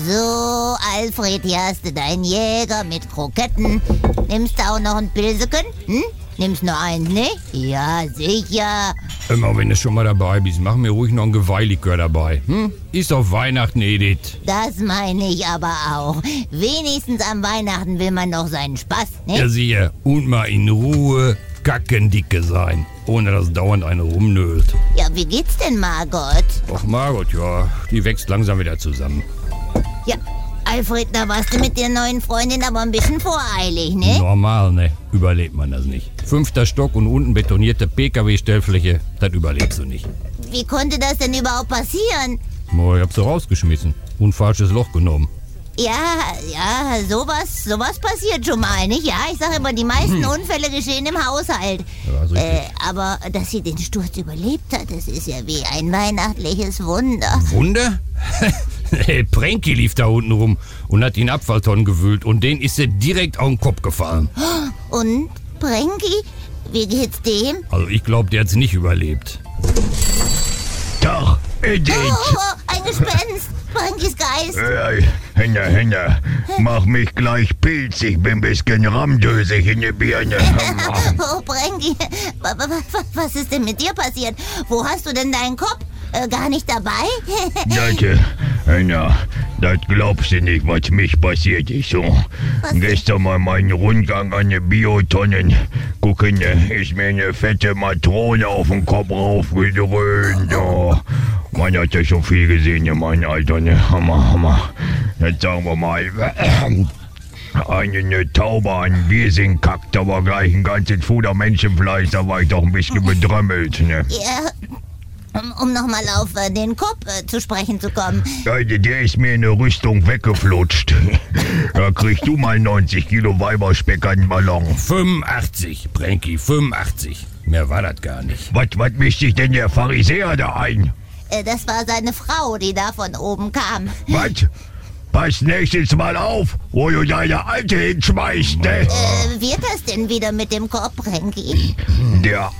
So, Alfred, hier hast du deinen Jäger mit Kroketten. Nimmst du auch noch ein Pilseken? Nimmst nur eins, ne? Ja, sicher. Immer wenn du schon mal dabei bist, mach mir ruhig noch ein Geweihlikör dabei. Ist auf Weihnachten, Edith. Das meine ich aber auch. Wenigstens am Weihnachten will man noch seinen Spaß, ne? Ja, sicher. Und mal in Ruhe kackendicke sein, ohne dass dauernd eine rumnölt. Ja, wie geht's denn, Margot? Ach, Margot, ja, die wächst langsam wieder zusammen. Ja, Alfred, da warst du mit der neuen Freundin aber ein bisschen voreilig, ne? Normal, ne? Überlebt man das nicht. 5. Stock und unten betonierte PKW-Stellfläche, das überlebst du nicht. Wie konnte das denn überhaupt passieren? Oh, ich hab sie rausgeschmissen und falsches Loch genommen. Ja, sowas passiert schon mal, nicht? Ja, ich sag immer, die meisten Unfälle geschehen im Haushalt. Ja, ist richtig. Aber dass sie den Sturz überlebt hat, das ist ja wie ein weihnachtliches Wunder. Wunder? Hey, Pranky lief da unten rum und hat in Abfalltonnen gewühlt und den ist sie direkt auf den Kopf gefallen. Und, Pranky, wie geht's dem? Also ich glaube, der hat's nicht überlebt. Doch, Edith. Oh, ein Gespenst! Prankys Geist! Hinter, mach mich gleich pilzig, bin bisschen ramdösig in die Birne. Oh, Pranky, was ist denn mit dir passiert? Wo hast du denn deinen Kopf? Gar nicht dabei? Das glaubst du nicht, was mich passiert ist. So. Gestern mal meinen Rundgang an den Biotonnen. Gucken, ist mir eine fette Matrone auf den Kopf raufgedröhnt. Oh. Man hat ja schon viel gesehen in meinem Alter, ne? Hammer. Jetzt sagen wir mal, eine Taube an Wirsing kackt, da war gleich ein ganzes Fuder Menschenfleisch, da war ich doch ein bisschen bedrömmelt, ne? Ja, um nochmal auf den Kopf zu sprechen zu kommen. Ja, der ist mir in der Rüstung weggeflutscht. Da kriegst du mal 90 Kilo Weiberspeck an den Ballon. 85, Pranky, 85. Mehr war das gar nicht. Was mischt sich denn der Pharisäer da ein? Das war seine Frau, die da von oben kam. Was? Pass nächstes Mal auf, wo du deine Alte hinschmeißt, ne? Wird das denn wieder mit dem Kopf, Pranky? Der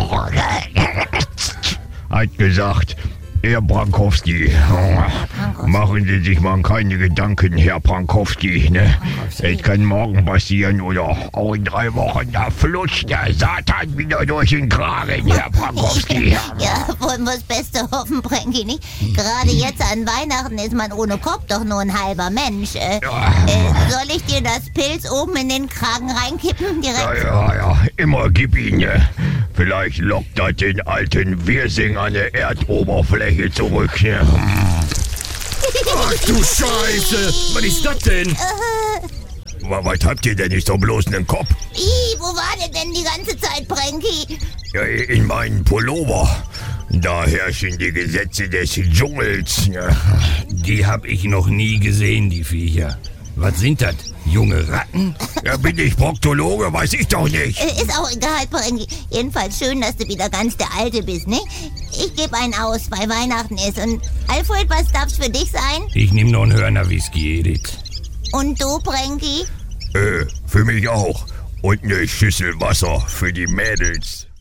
hat gesagt, Herr Brankowski, machen Sie sich mal keine Gedanken, Herr Brankowski, ne? Es kann morgen passieren oder auch in 3 Wochen, da flutscht der Satan wieder durch den Kragen, Herr Brankowski. Ja, wollen wir das Beste hoffen, Pranky, nicht? Gerade jetzt an Weihnachten ist man ohne Kopf doch nur ein halber Mensch. Soll ich dir das Pilz oben in den Kragen reinkippen direkt? Ja, immer gib ihn, ne? Vielleicht lockt das den alten Wirsing an der Erdoberfläche zurück, ne? Ach du Scheiße! Was ist das denn? Was habt ihr denn? Ist doch bloß einen Kopf? Wo war der denn die ganze Zeit, Pranky? Ja, in meinem Pullover. Da herrschen die Gesetze des Dschungels. Ja. Die hab ich noch nie gesehen, die Viecher. Was sind das? Junge Ratten? Ja, bin ich Proktologe? Weiß ich doch nicht. Ist auch egal, Pranky. Jedenfalls schön, dass du wieder ganz der Alte bist, ne? Ich gebe einen aus, weil Weihnachten ist. Und Alfred, was darf's für dich sein? Ich nehm noch einen Hörner Whisky, Edith. Und du, Pranky? Für mich auch. Und eine Schüssel Wasser für die Mädels.